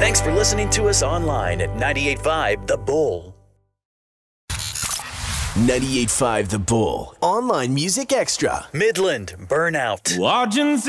Thanks for listening to us online at 98.5 The Bull. 98.5 The Bull. Online Music Extra. Midland Burnout. Watching